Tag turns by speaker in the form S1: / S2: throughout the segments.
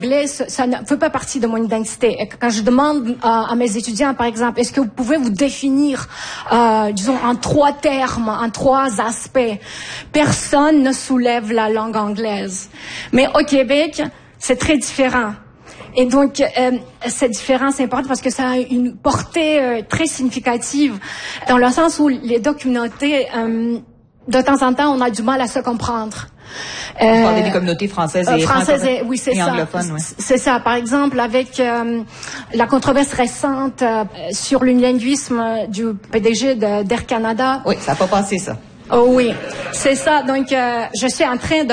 S1: L'anglais, ça ne fait pas partie de mon identité. Et quand je demande à mes étudiants, par exemple, est-ce que vous pouvez vous définir, disons, en 3 termes, en 3 aspects, personne ne soulève la langue anglaise. Mais au Québec, c'est très différent. Et donc, cette différence est importante parce que ça a une portée très significative dans le sens où les deux communautés, de temps en temps, on a du mal à se comprendre.
S2: Vous parlez des communautés françaises et
S1: oui, c'est
S2: et
S1: ça.
S2: anglophones. Oui.
S1: C'est ça. Par exemple, avec la controverse récente sur l'unilinguisme du PDG d'Air Canada.
S2: Oui, ça n'a pas passé, ça.
S1: Oh oui, c'est ça. Donc, je suis en train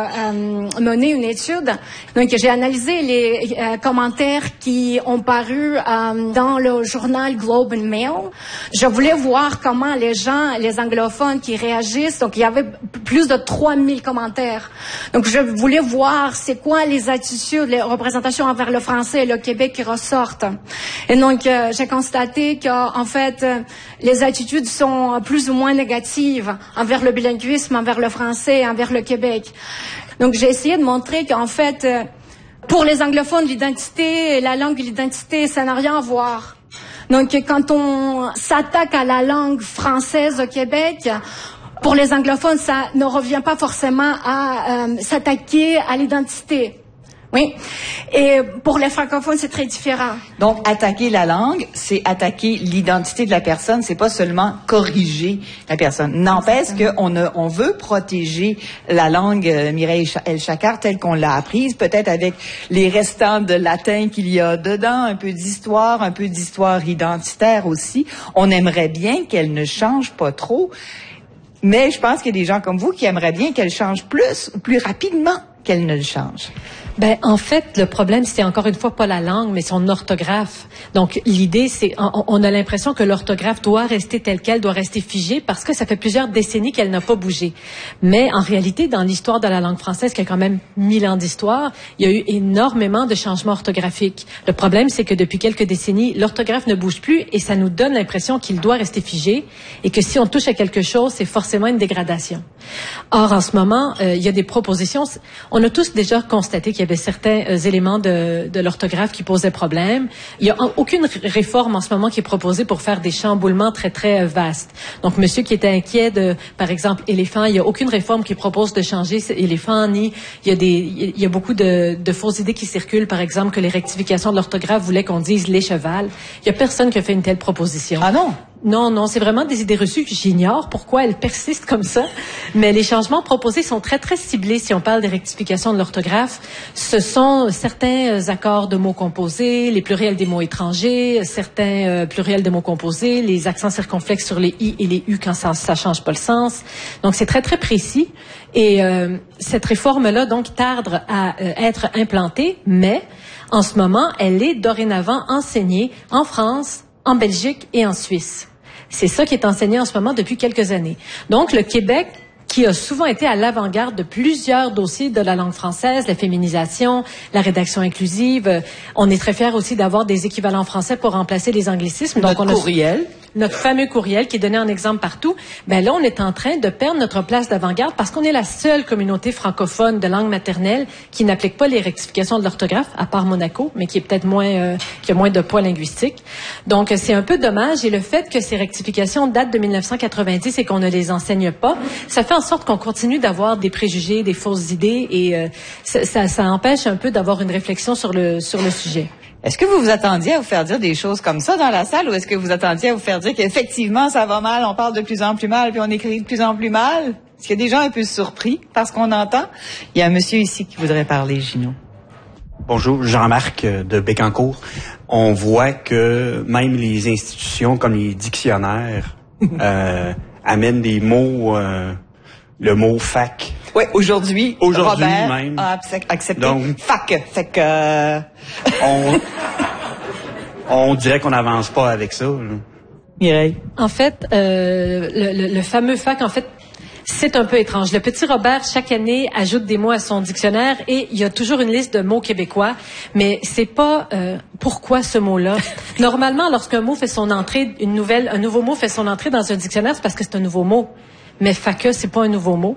S1: de mener une étude. Donc, j'ai analysé les commentaires qui ont paru dans le journal Globe and Mail. Je voulais voir comment les gens, les anglophones qui réagissent. Donc, il y avait plus de 3000 commentaires. Donc, je voulais voir c'est quoi les attitudes, les représentations envers le français et le Québec qui ressortent. Et donc, j'ai constaté qu'en fait, les attitudes sont plus ou moins négatives envers le bilinguisme, envers le français, envers le Québec. Donc, j'ai essayé de montrer qu'en fait, pour les anglophones, l'identité, la langue et l'identité, ça n'a rien à voir. Donc, quand on s'attaque à la langue française au Québec, pour les anglophones, ça ne revient pas forcément à s'attaquer à l'identité. Oui. Et pour les francophones, c'est très différent.
S2: Donc, attaquer la langue, c'est attaquer l'identité de la personne, c'est pas seulement corriger la personne. N'empêche qu'on veut protéger la langue Mireille El-Chakkar telle qu'on l'a apprise, peut-être avec les restants de latin qu'il y a dedans, un peu d'histoire identitaire aussi. On aimerait bien qu'elle ne change pas trop, mais je pense qu'il y a des gens comme vous qui aimeraient bien qu'elle change plus ou plus rapidement qu'elle ne le change.
S3: Ben, en fait, le problème, c'est encore une fois pas la langue, mais son orthographe. Donc, l'idée, c'est, on a l'impression que l'orthographe doit rester telle qu'elle, doit rester figée, parce que ça fait plusieurs décennies qu'elle n'a pas bougé. Mais, en réalité, dans l'histoire de la langue française, qui a quand même 1000 ans d'histoire, il y a eu énormément de changements orthographiques. Le problème, c'est que depuis quelques décennies, l'orthographe ne bouge plus et ça nous donne l'impression qu'il doit rester figé et que si on touche à quelque chose, c'est forcément une dégradation. Or, en ce moment, il y a des propositions. On a tous déjà constaté qu'il y avait certains éléments de l'orthographe qui posaient problème. Il n'y a aucune réforme en ce moment qui est proposée pour faire des chamboulements très, très vastes. Donc, monsieur qui était inquiet de, par exemple, éléphant, il n'y a aucune réforme qui propose de changer éléphant, ni il y a beaucoup de fausses idées qui circulent, par exemple, que les rectifications de l'orthographe voulaient qu'on dise les cheval. Il n'y a personne qui a fait une telle proposition.
S2: Ah non?
S3: Non, c'est vraiment des idées reçues que j'ignore pourquoi elles persistent comme ça. Mais les changements proposés sont très, très ciblés si on parle des rectifications de l'orthographe. Ce sont certains accords de mots composés, les pluriels des mots étrangers, certains pluriels de mots composés, les accents circonflexes sur les i et les u quand ça change pas le sens. Donc, c'est très, très précis. Et cette réforme-là, donc, tarde à être implantée, mais en ce moment, elle est dorénavant enseignée en France, en Belgique et en Suisse. C'est ça qui est enseigné en ce moment depuis quelques années. Donc, le Québec, qui a souvent été à l'avant-garde de plusieurs dossiers de la langue française, la féminisation, la rédaction inclusive. On est très fiers aussi d'avoir des équivalents français pour remplacer les anglicismes.
S2: Donc,
S3: notre fameux courriel qui est donné en exemple partout. Ben là, on est en train de perdre notre place d'avant-garde parce qu'on est la seule communauté francophone de langue maternelle qui n'applique pas les rectifications de l'orthographe, à part Monaco, mais qui est peut-être qui a moins de poids linguistique. Donc, c'est un peu dommage. Et le fait que ces rectifications datent de 1990 et qu'on ne les enseigne pas, ça fait en sorte qu'on continue d'avoir des préjugés, des fausses idées et ça empêche un peu d'avoir une réflexion sur le sujet.
S2: Est-ce que vous vous attendiez à vous faire dire des choses comme ça dans la salle ou est-ce que vous attendiez à vous faire dire qu'effectivement ça va mal, on parle de plus en plus mal puis on écrit de plus en plus mal? Est-ce qu'il y a des gens un peu surpris par ce qu'on entend? Il y a un monsieur ici qui voudrait parler, Gino.
S4: Bonjour, Jean-Marc de Bécancour. On voit que même les institutions comme les dictionnaires amènent des mots, le mot fac.
S2: Oui, aujourd'hui Robert
S4: même.
S2: A accepté
S4: donc,
S2: fac. Fait que
S4: on dirait qu'on n'avance pas avec ça. Là.
S2: Mireille.
S3: En fait, le fameux fac, en fait, c'est un peu étrange. Le petit Robert, chaque année, ajoute des mots à son dictionnaire et il y a toujours une liste de mots québécois, mais c'est pas pourquoi ce mot-là. Normalement, lorsqu'un mot fait son entrée, un nouveau mot fait son entrée dans un dictionnaire, c'est parce que c'est un nouveau mot. Mais faque, c'est pas un nouveau mot.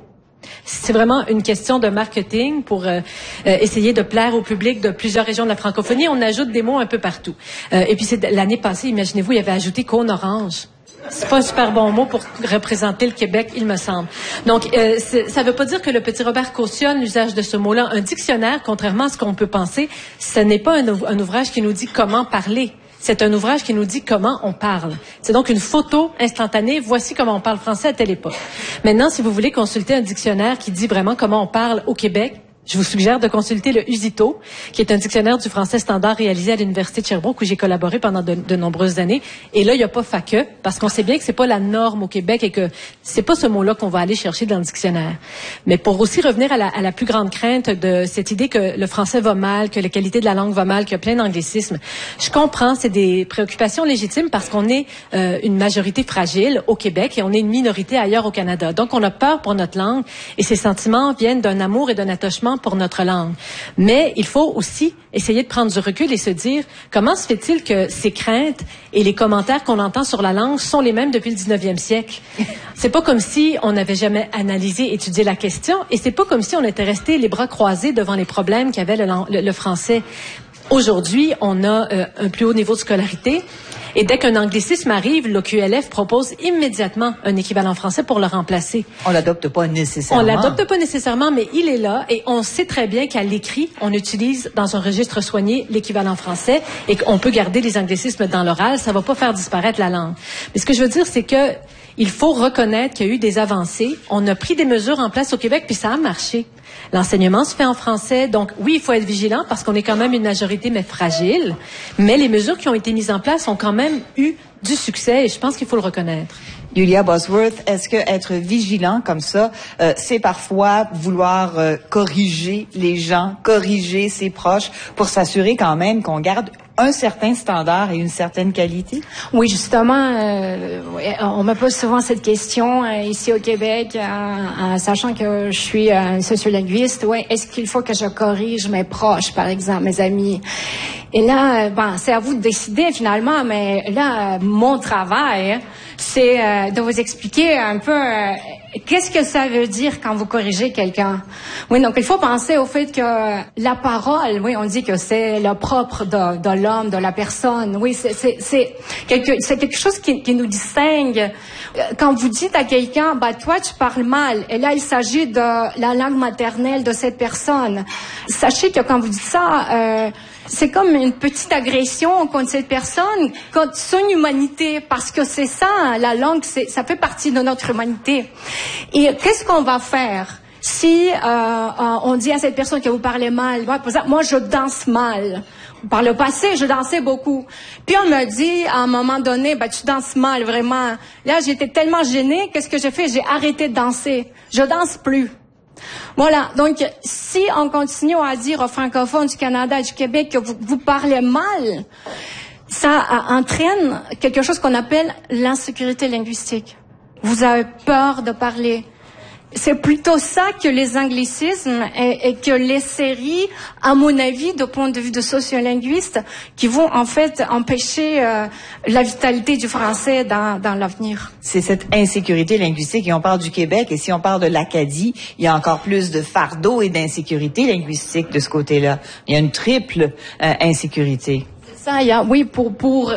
S3: C'est vraiment une question de marketing pour essayer de plaire au public de plusieurs régions de la francophonie. On ajoute des mots un peu partout. Et puis l'année passée, imaginez-vous, il y avait ajouté cône orange. C'est pas un super bon mot pour représenter le Québec, il me semble. Donc, ça veut pas dire que le petit Robert cautionne l'usage de ce mot-là. Un dictionnaire, contrairement à ce qu'on peut penser, ce n'est pas un ouvrage qui nous dit comment parler. C'est un ouvrage qui nous dit comment on parle. C'est donc une photo instantanée. Voici comment on parle français à telle époque. Maintenant, si vous voulez consulter un dictionnaire qui dit vraiment comment on parle au Québec, je vous suggère de consulter le USITO, qui est un dictionnaire du français standard réalisé à l'Université de Sherbrooke, où j'ai collaboré pendant de nombreuses années. Et là, il n'y a pas FAQE, parce qu'on sait bien que c'est pas la norme au Québec et que c'est pas ce mot-là qu'on va aller chercher dans le dictionnaire. Mais pour aussi revenir à la plus grande crainte de cette idée que le français va mal, que la qualité de la langue va mal, qu'il y a plein d'anglicismes, je comprends, c'est des préoccupations légitimes parce qu'on est une majorité fragile au Québec et on est une minorité ailleurs au Canada. Donc, on a peur pour notre langue et ces sentiments viennent d'un amour et d'un attachement pour notre langue. Mais il faut aussi essayer de prendre du recul et se dire comment se fait-il que ces craintes et les commentaires qu'on entend sur la langue sont les mêmes depuis le 19e siècle. C'est pas comme si on n'avait jamais analysé, étudié la question et c'est pas comme si on était resté les bras croisés devant les problèmes qu'avait le français. Aujourd'hui, on a un plus haut niveau de scolarité. Et dès qu'un anglicisme arrive, l'OQLF propose immédiatement un équivalent français pour le remplacer.
S2: On l'adopte pas nécessairement.
S3: On l'adopte pas nécessairement, mais il est là et on sait très bien qu'à l'écrit, on utilise dans un registre soigné l'équivalent français et qu'on peut garder les anglicismes dans l'oral. Ça va pas faire disparaître la langue. Mais ce que je veux dire, c'est que il faut reconnaître qu'il y a eu des avancées. On a pris des mesures en place au Québec, puis ça a marché. L'enseignement se fait en français, donc oui, il faut être vigilant parce qu'on est quand même une majorité, mais fragile. Mais les mesures qui ont été mises en place ont quand même eu du succès et je pense qu'il faut le reconnaître.
S2: Julia Bosworth, est-ce que être vigilant comme ça, c'est parfois vouloir corriger les gens, corriger ses proches pour s'assurer quand même qu'on garde un certain standard et une certaine qualité?
S1: Oui, justement, on me pose souvent cette question ici au Québec, sachant que je suis sociolinguiste. Ouais, est-ce qu'il faut que je corrige mes proches, par exemple, mes amis? Et là, c'est à vous de décider finalement, mais là, mon travail, c'est de vous expliquer un peu qu'est-ce que ça veut dire quand vous corrigez quelqu'un. Oui, donc il faut penser au fait que la parole, oui, on dit que c'est le propre de l'homme, de la personne. Oui, c'est quelque chose qui nous distingue. Quand vous dites à quelqu'un, toi tu parles mal, et là il s'agit de la langue maternelle de cette personne. Sachez que quand vous dites ça, c'est comme une petite agression contre cette personne, contre son humanité, parce que c'est ça, la langue, ça fait partie de notre humanité. Et qu'est-ce qu'on va faire si on dit à cette personne que vous parlez mal? Par exemple, moi, je danse mal. Par le passé, je dansais beaucoup. Puis on me dit, à un moment donné, tu danses mal, vraiment. Là, j'étais tellement gênée, qu'est-ce que j'ai fait? J'ai arrêté de danser. Je danse plus. Voilà, donc si on continue à dire aux francophones du Canada et du Québec que vous parlez mal, ça entraîne quelque chose qu'on appelle l'insécurité linguistique. Vous avez peur de parler. C'est plutôt ça que les anglicismes et que les séries, à mon avis, de point de vue de sociolinguiste, qui vont en fait empêcher la vitalité du français dans l'avenir.
S2: C'est cette insécurité linguistique, et on parle du Québec, et si on parle de l'Acadie, il y a encore plus de fardeau et d'insécurité linguistique de ce côté-là. Il y a une triple insécurité.
S1: Ça, il y a, oui, pour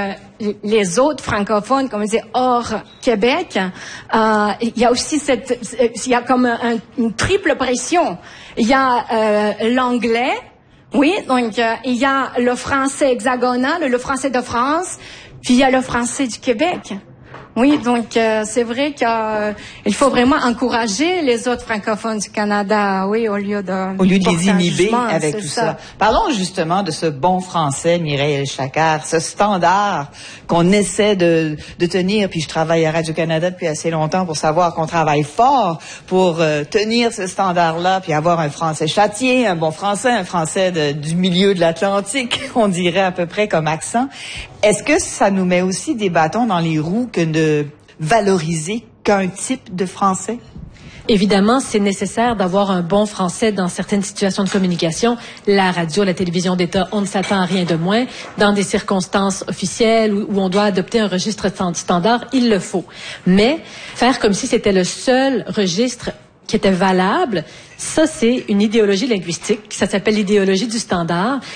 S1: les autres francophones, comme je disais, hors Québec, il y a aussi il y a comme une triple pression. Il y a l'anglais, oui, donc il y a le français hexagonal, le français de France, puis il y a le français du Québec. Oui, donc c'est vrai qu'il faut vraiment encourager les autres francophones du Canada, oui, au lieu de
S2: les inhiber avec tout ça. Parlons justement de ce bon français, Mireille El-Chakkar, ce standard qu'on essaie de tenir. Puis je travaille à Radio-Canada depuis assez longtemps pour savoir qu'on travaille fort pour tenir ce standard-là, puis avoir un français châtien, un bon français, un français du milieu de l'Atlantique, on dirait à peu près comme accent. Est-ce que ça nous met aussi des bâtons dans les roues que de valoriser qu'un type de français?
S3: Évidemment, c'est nécessaire d'avoir un bon français dans certaines situations de communication. La radio, la télévision d'État, on ne s'attend à rien de moins. Dans des circonstances officielles où on doit adopter un registre standard, il le faut. Mais faire comme si c'était le seul registre qui était valable. Ça, c'est une idéologie linguistique. Ça s'appelle l'idéologie du standard.